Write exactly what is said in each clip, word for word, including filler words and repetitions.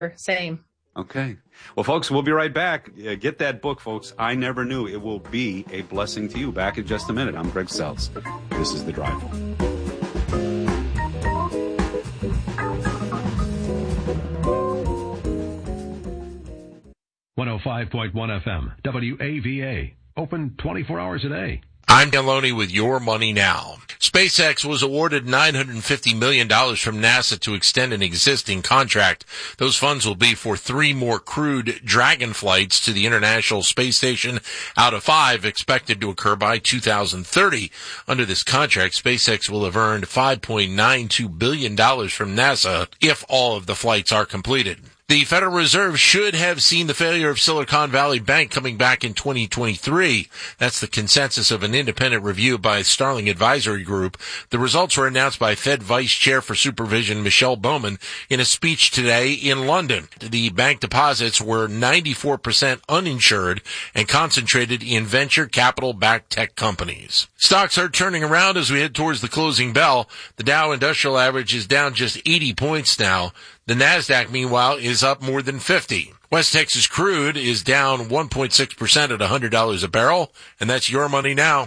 Same. Okay. Well, folks, we'll be right back. Uh, get that book, folks. I Never Knew. It will be a blessing to you. Back in just a minute. I'm Greg Seltz. This is The Drive Home. one oh five point one F M, W A V A. Open twenty-four hours a day. I'm Dan Loney with Your Money Now. SpaceX was awarded nine hundred fifty million dollars from NASA to extend an existing contract. Those funds will be for three more crewed Dragon flights to the International Space Station out of five expected to occur by two thousand thirty. Under this contract, SpaceX will have earned five point nine two billion dollars from NASA if all of the flights are completed. The Federal Reserve should have seen the failure of Silicon Valley Bank coming back in twenty twenty-three. That's the consensus of an independent review by Starling Advisory Group. The results were announced by Fed Vice Chair for Supervision Michelle Bowman in a speech today in London. The bank deposits were ninety-four percent uninsured and concentrated in venture capital-backed tech companies. Stocks are turning around as we head towards the closing bell. The Dow Industrial Average is down just eighty points now. The NASDAQ, meanwhile, is up more than fifty. West Texas crude is down one point six percent at one hundred dollars a barrel, and that's Your Money Now.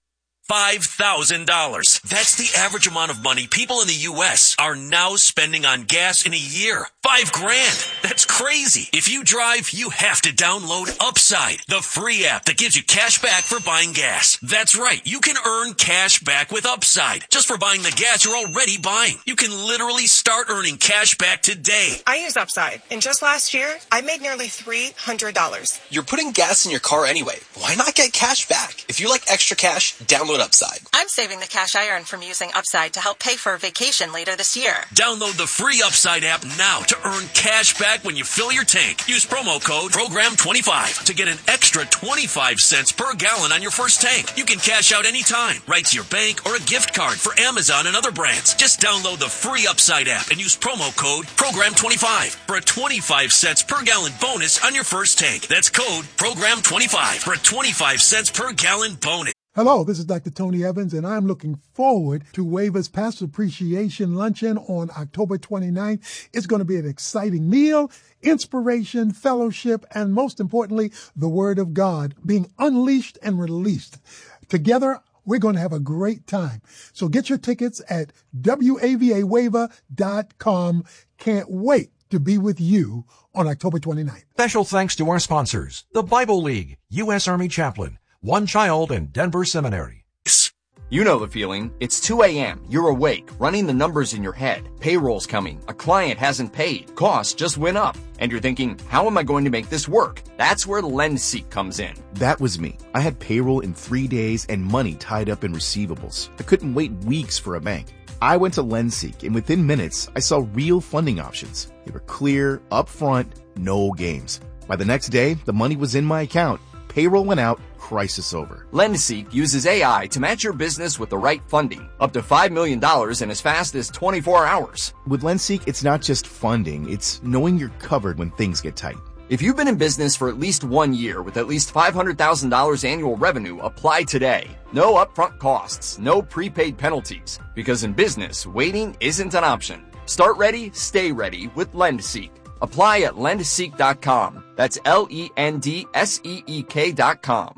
five thousand dollars. That's the average amount of money people in the U S are now spending on gas in a year. Five grand. That's crazy. If you drive, you have to download Upside, the free app that gives you cash back for buying gas. That's right. You can earn cash back with Upside just for buying the gas you're already buying. You can literally start earning cash back today. I use Upside, and just last year, I made nearly three hundred dollars. You're putting gas in your car anyway. Why not get cash back? If you like extra cash, download Upside. I'm saving the cash I earn from using Upside to help pay for a vacation later this year. Download the free Upside app now to earn cash back when you fill your tank. Use promo code program twenty-five to get an extra twenty-five cents per gallon on your first tank. You can cash out anytime, right to your bank or a gift card for Amazon and other brands. Just download the free Upside app and use promo code program twenty-five for a twenty-five cents per gallon bonus on your first tank. That's code program twenty-five for a twenty-five cents per gallon bonus. Hello, this is Doctor Tony Evans, and I'm looking forward to Waver's Pastor Appreciation Luncheon on October twenty-ninth. It's going to be an exciting meal, inspiration, fellowship, and most importantly, the Word of God being unleashed and released. Together, we're going to have a great time. So get your tickets at W A V A waiver dot com. Can't wait to be with you on October twenty-ninth. Special thanks to our sponsors, the Bible League, U S Army Chaplain, One Child, and Denver Seminary. You know the feeling. It's two a.m. You're awake, running the numbers in your head. Payroll's coming. A client hasn't paid. Costs just went up. And you're thinking, how am I going to make this work? That's where LendSeek comes in. That was me. I had payroll in three days and money tied up in receivables. I couldn't wait weeks for a bank. I went to LendSeek, and within minutes, I saw real funding options. They were clear, upfront, no games. By the next day, the money was in my account. Payroll went out, crisis over. LendSeek uses A I to match your business with the right funding, up to five million dollars in as fast as twenty-four hours. With LendSeek, it's not just funding, it's knowing you're covered when things get tight. If you've been in business for at least one year with at least five hundred thousand dollars annual revenue, apply today. No upfront costs, no prepaid penalties, because in business, waiting isn't an option. Start ready, stay ready with LendSeek. Apply at lendseek dot com. That's L E N D S E E K dot com.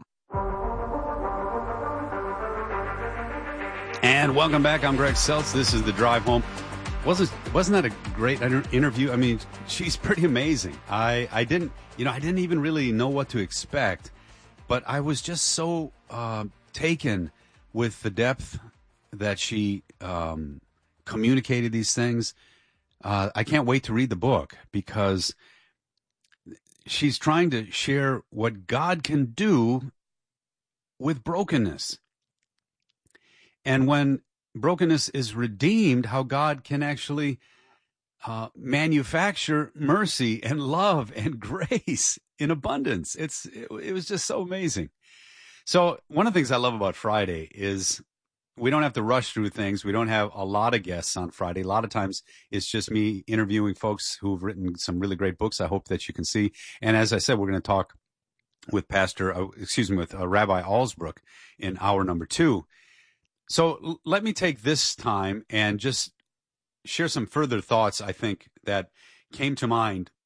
And welcome back. I'm Greg Seltz. This is The Drive Home. Wasn't wasn't that a great interview? I mean, she's pretty amazing. I, I didn't, you know, I didn't even really know what to expect, but I was just so uh, taken with the depth that she um, communicated these things. Uh, I can't wait to read the book because she's trying to share what God can do with brokenness. And when brokenness is redeemed, how God can actually uh, manufacture mercy and love and grace in abundance. It's it, it was just so amazing. So one of the things I love about Friday is we don't have to rush through things. We don't have a lot of guests on Friday. A lot of times it's just me interviewing folks who've written some really great books. I hope that you can see. And as I said, we're going to talk with Pastor, uh, excuse me, with uh, Rabbi Alsbrook in hour number two. So l- let me take this time and just share some further thoughts, I think, that came to mind